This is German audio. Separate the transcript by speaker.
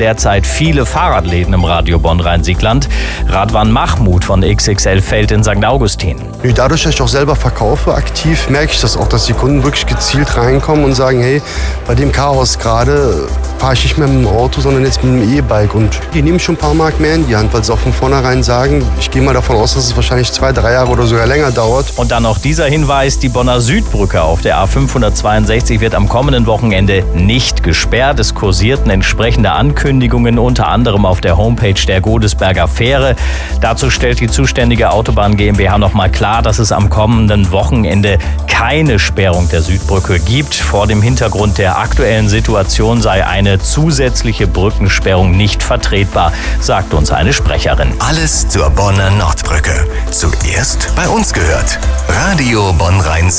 Speaker 1: derzeit viele Fahrradläden im Radio Bonn-Rhein-Sieg-Land. Radwan Mahmoud von XXL Feld in St. Augustin.
Speaker 2: Dadurch, dass ich auch selber verkaufe aktiv, merke ich das auch, dass die Kunden wirklich gezielt reinkommen und sagen, hey, bei dem Chaos gerade fahre ich nicht mehr mit dem Auto, sondern jetzt mit dem E-Bike. Und die nehmen schon ein paar Mark mehr in die Hand, weil sie auch von vornherein sagen, ich gehe mal davon aus, dass es wahrscheinlich 2-3 Jahre oder sogar länger dauert.
Speaker 1: Und dann noch dieser Hinweis, die Bonner Südbrücke auf der A562 wird am kommenden Wochenende nicht gesperrt. Es kursierten entsprechende Ankündigungen, unter anderem auf der Homepage der Godesberger Fähre. Dazu stellt die zuständige Autobahn GmbH nochmal klar, dass es am kommenden Wochenende keine Sperrung der Südbrücke gibt. Vor dem Hintergrund der aktuellen Situation sei eine zusätzliche Brückensperrung nicht vertretbar, sagt uns eine Sprecherin.
Speaker 3: Alles zur Bonner Nordbrücke. Zuerst bei uns gehört. Radio Bonn-Rhein-Sieg.